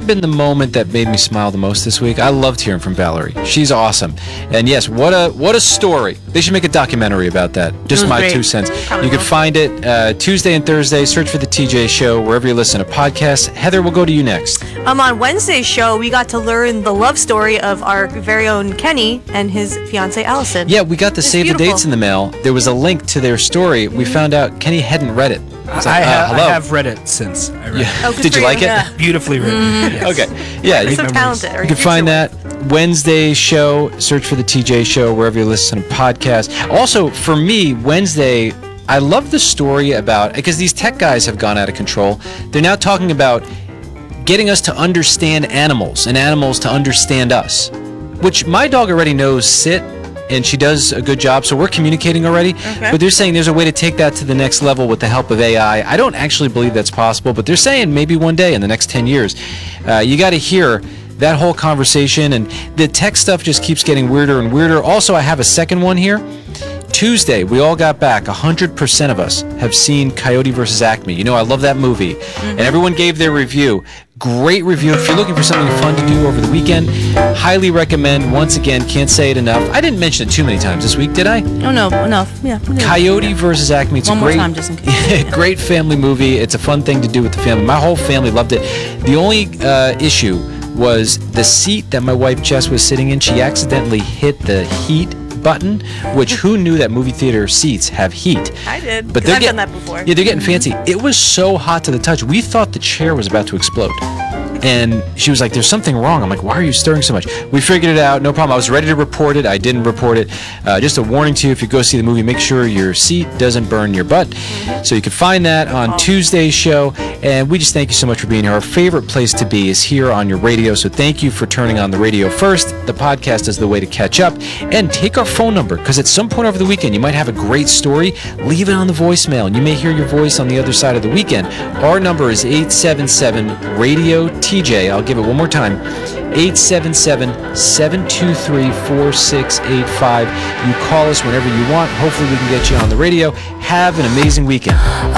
been the moment that made me smile the most this week? I loved hearing from Valerie. She's awesome. And yes, what a story. They should make a documentary about that. Just my great. 2 cents. Probably You can will. find it Tuesday and Thursday. Search for The TJ Show wherever you listen to podcasts. Heather, we'll go to you next. On Wednesday's show, we got to learn the love story of our very own Kenny and his fiancee Allison. Yeah, we got the It's save the beautiful. dates in the mail. There was a link to their story. We found out Kenny hadn't read it. It's I like, have hello. read it since I read Yeah. Oh, good Did for you like it? Yeah. it. Beautifully written. Yes. Okay. Yeah, You're you, so memories. talented. you can find that Wednesday show. Search for The TJ Show wherever you listen to podcasts. Also, for me, Wednesday, I love the story about, because these tech guys have gone out of control. They're now talking about getting us to understand animals and animals to understand us, which my dog already knows sit, and she does a good job, so we're communicating already. Okay. But they're saying there's a way to take that to the next level with the help of AI. I don't actually believe that's possible, but they're saying maybe one day in the next 10 years. You got to hear that whole conversation, and the tech stuff just keeps getting weirder and weirder. Also, I have a second one here. Tuesday, we all got back. 100% of us have seen Coyote vs. Acme. You know, I love that movie. And everyone gave their review. Great review. If you're looking for something fun to do over the weekend, highly recommend. Once again, can't say it enough. I didn't mention it too many times this week, did I? Oh, no, enough. Yeah. Coyote vs. Acme. It's One a more great, time, just in case. great family movie. It's a fun thing to do with the family. My whole family loved it. The only issue was the seat that my wife Jess was sitting in. She accidentally hit the heat button, which who knew that movie theater seats have heat? I did. But 'cause they're I've done getting- that before. Yeah, they're getting fancy. It was so hot to the touch. We thought the chair was about to explode. And she was like, there's something wrong. I'm like, why are you stirring so much? We figured it out. No problem. I was ready to report it. I didn't report it. Just a warning to you, if you go see the movie, make sure your seat doesn't burn your butt. So you can find that on Tuesday's show. And we just thank you so much for being here. Our favorite place to be is here on your radio. So thank you for turning on the radio first. The podcast is the way to catch up. And take our phone number, because at some point over the weekend, you might have a great story. Leave it on the voicemail, and you may hear your voice on the other side of the weekend. Our number is 877-RADIO-TJ. I'll give it one more time. 877-723-4685. You call us whenever you want. Hopefully we can get you on the radio. Have an amazing weekend.